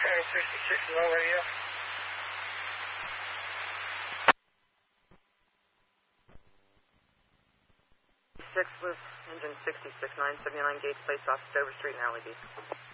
66 low radio. 6 with engine 66, 979 Gates Place off Dover Street in Alley Beach.